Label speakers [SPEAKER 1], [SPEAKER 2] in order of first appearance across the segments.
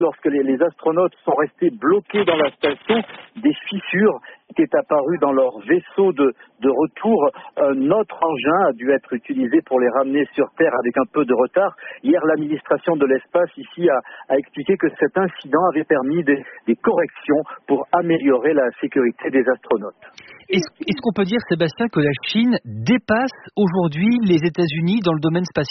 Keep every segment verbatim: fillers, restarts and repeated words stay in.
[SPEAKER 1] lorsque les, les astronautes sont restés bloqués dans la station, des fissures étaient apparues dans leur vaisseau de, de retour. Un autre engin a dû être utilisé pour les ramener sur Terre avec un peu de retard. Hier, l'administration de l'espace ici a, a expliqué que cet incident avait permis des, des corrections pour améliorer la sécurité des astronautes.
[SPEAKER 2] Est-ce, est-ce qu'on peut dire, Sébastien, que la Chine dépasse aujourd'hui les États-Unis dans le domaine spatial ?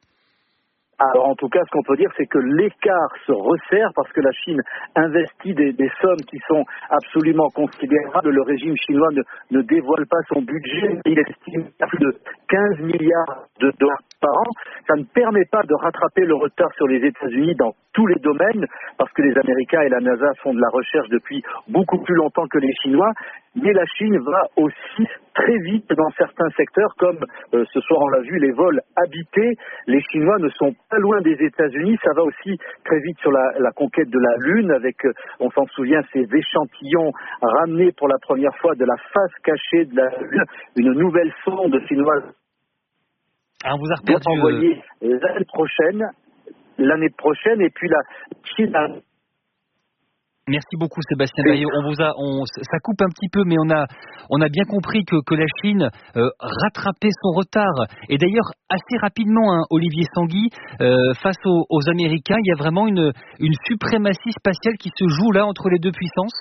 [SPEAKER 1] Alors en tout cas, ce qu'on peut dire, c'est que l'écart se resserre parce que la Chine investit des, des sommes qui sont absolument considérables. Le régime chinois ne, ne dévoile pas son budget. Il estime à plus de quinze milliards de dollars par an. Ça ne permet pas de rattraper le retard sur les États-Unis dans tous les domaines parce que les Américains et la NASA font de la recherche depuis beaucoup plus longtemps que les Chinois. Mais la Chine va aussi très vite dans certains secteurs, comme euh, ce soir on l'a vu, les vols habités. Les Chinois ne sont pas loin des États-Unis. Ça va aussi très vite sur la, la conquête de la Lune, avec, euh, on s'en souvient, ces échantillons ramenés pour la première fois de la face cachée de la Lune, une nouvelle sonde chinoise.
[SPEAKER 2] Ah, on vous a reperdu.
[SPEAKER 1] Envoyée euh... l'année prochaine, l'année prochaine, et puis la Chine a...
[SPEAKER 2] Merci beaucoup Sébastien Berriot. On vous a, on, ça coupe un petit peu, mais on a, on a bien compris que, que la Chine euh, rattrapait son retard. Et d'ailleurs assez rapidement, hein, Olivier Sanguy, euh, face aux, aux Américains, il y a vraiment une, une suprématie spatiale qui se joue là entre les deux puissances.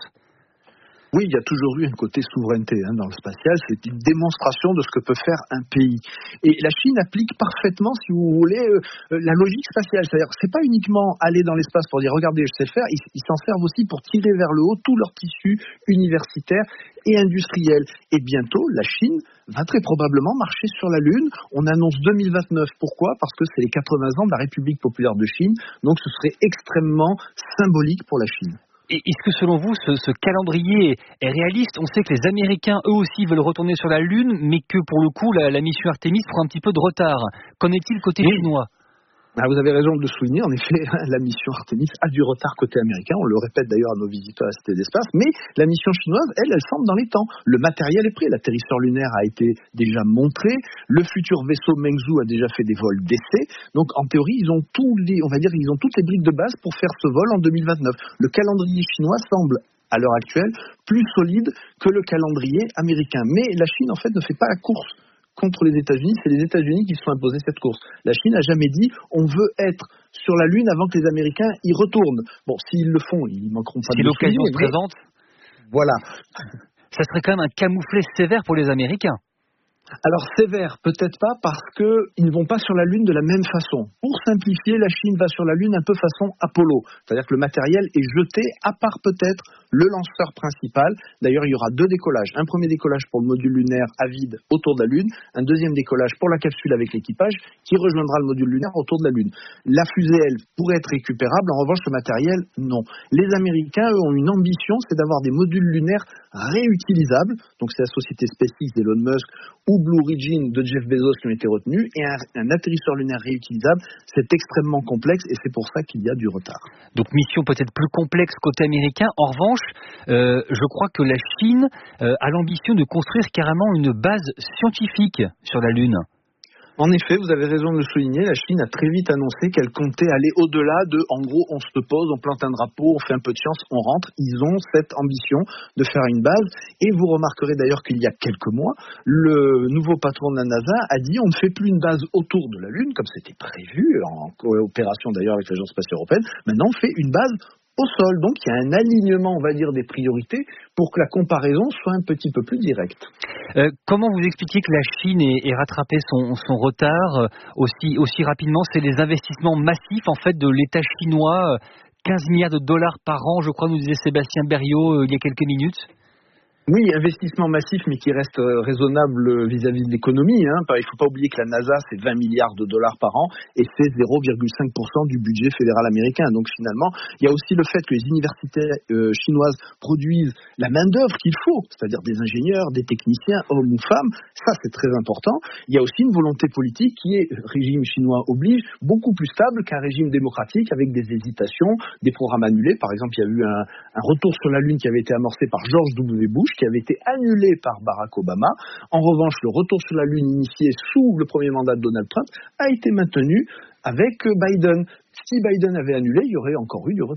[SPEAKER 3] Oui, il y a toujours eu un côté souveraineté hein, dans le spatial. C'est une démonstration de ce que peut faire un pays. Et la Chine applique parfaitement, si vous voulez, euh, la logique spatiale. C'est-à-dire, c'est pas uniquement aller dans l'espace pour dire regardez, je sais le faire. Ils, ils s'en servent aussi pour tirer vers le haut tout leur tissu universitaire et industriel. Et bientôt, la Chine va très probablement marcher sur la Lune. On annonce deux mille vingt-neuf. Pourquoi ? Parce que c'est les quatre-vingts ans de la République populaire de Chine. Donc, ce serait extrêmement symbolique pour la Chine.
[SPEAKER 2] Et est-ce que selon vous, ce, ce calendrier est réaliste ? On sait que les Américains, eux aussi, veulent retourner sur la Lune, mais que pour le coup, la, la mission Artemis prend un petit peu de retard. Qu'en est-il côté oui. chinois ?
[SPEAKER 3] Ah, vous avez raison de le souligner, en effet, la mission Artemis a du retard côté américain, on le répète d'ailleurs à nos visiteurs à la Cité d'Espace, mais la mission chinoise, elle, elle semble dans les temps. Le matériel est prêt, l'atterrisseur lunaire a été déjà montré, le futur vaisseau Mengzhou a déjà fait des vols d'essai, donc en théorie, ils ont tous les, on va dire, ils ont toutes les briques de base pour faire ce vol en deux mille vingt-neuf. Le calendrier chinois semble, à l'heure actuelle, plus solide que le calendrier américain. Mais la Chine, en fait, ne fait pas la course contre les États-Unis, c'est les États-Unis qui se sont imposés cette course. La Chine n'a jamais dit on veut être sur la Lune avant que les Américains y retournent. Bon, s'ils le font, ils manqueront pas
[SPEAKER 2] si
[SPEAKER 3] de le faire.
[SPEAKER 2] Si l'occasion se présente,
[SPEAKER 3] voilà.
[SPEAKER 2] Ça serait quand même un camouflet sévère pour les Américains.
[SPEAKER 3] Alors sévère, peut-être pas, parce qu'ils ne vont pas sur la Lune de la même façon. Pour simplifier, la Chine va sur la Lune un peu façon Apollo. C'est-à-dire que le matériel est jeté, à part peut-être le lanceur principal. D'ailleurs, il y aura deux décollages. Un premier décollage pour le module lunaire à vide autour de la Lune. Un deuxième décollage pour la capsule avec l'équipage qui rejoindra le module lunaire autour de la Lune. La fusée, elle, pourrait être récupérable. En revanche, le matériel, non. Les Américains, eux, ont une ambition, c'est d'avoir des modules lunaires réutilisables. Donc, c'est la société SpaceX d'Elon Musk ou Blue Origin de Jeff Bezos qui ont été retenus, et un, un atterrisseur lunaire réutilisable, c'est extrêmement complexe et c'est pour ça qu'il y a du retard.
[SPEAKER 2] Donc mission peut-être plus complexe côté américain. En revanche, euh, je crois que la Chine euh, a l'ambition de construire carrément une base scientifique sur la Lune.
[SPEAKER 3] En effet, vous avez raison de le souligner, la Chine a très vite annoncé qu'elle comptait aller au-delà de, en gros, on se pose, on plante un drapeau, on fait un peu de science, on rentre. Ils ont cette ambition de faire une base. Et vous remarquerez d'ailleurs qu'il y a quelques mois, le nouveau patron de la NASA a dit on ne fait plus une base autour de la Lune, comme c'était prévu, en coopération d'ailleurs avec l'Agence spatiale européenne. Maintenant, on fait une base au sol. Donc, il y a un alignement, on va dire, des priorités pour que la comparaison soit un petit peu plus directe.
[SPEAKER 2] Euh, comment vous expliquez que la Chine ait, ait rattrapé son, son retard euh, aussi, aussi rapidement ? C'est les investissements massifs, en fait, de l'État chinois, euh, quinze milliards de dollars par an, je crois, nous disait Sébastien Berriot euh, il y a quelques minutes.
[SPEAKER 3] Oui, investissement massif, mais qui reste raisonnable vis-à-vis de l'économie. Hein. Il ne faut pas oublier que la NASA, c'est vingt milliards de dollars par an et c'est zéro virgule cinq pour cent du budget fédéral américain. Donc finalement, il y a aussi le fait que les universités euh, chinoises produisent la main-d'œuvre qu'il faut, c'est-à-dire des ingénieurs, des techniciens, hommes ou femmes. Ça, c'est très important. Il y a aussi une volonté politique qui est, régime chinois oblige, beaucoup plus stable qu'un régime démocratique avec des hésitations, des programmes annulés. Par exemple, il y a eu un, un retour sur la Lune qui avait été amorcé par George W. Bush, qui avait été annulé par Barack Obama. En revanche, le retour sur la Lune initié sous le premier mandat de Donald Trump a été maintenu avec Biden. Si Biden avait annulé, il y aurait encore eu du retard.